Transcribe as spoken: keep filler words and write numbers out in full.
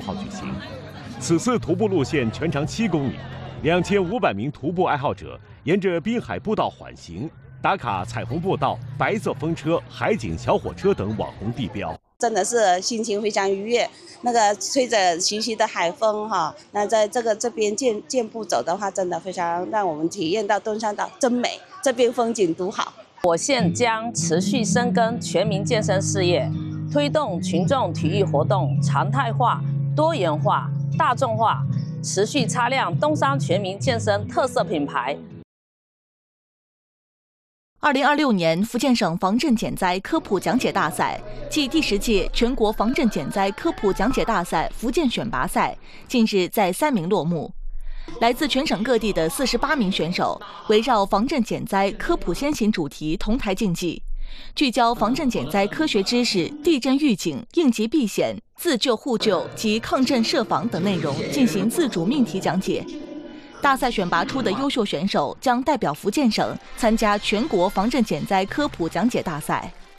号举行。此次徒步路线全长七公里，两千五百名徒步爱好者沿着滨海步道缓行，打卡彩虹步道、白色风车、海景小火车等网红地标。 真的是心情非常愉悦，那个吹着习习的海风哈，那在这个这边健健步走的话，真的非常让我们体验到敦山岛真美，这边风景独好。 我县将持续深耕全民健身事业，推动群众体育活动常态化、多元化、大众化，持续擦亮东山全民健身特色品牌。 二零二六年福建省防震减灾科普讲解大赛暨第十届全国防震减灾科普讲解大赛福建选拔赛近日在三明落幕。来自全省各地的四十八名选手围绕防震减灾科普先行主题同台竞技，聚焦防震减灾科学知识、地震预警、应急避险、自救互救及抗震设防等内容进行自主命题讲解。 大赛选拔出的优秀选手将代表福建省参加全国防震减灾科普讲解大赛。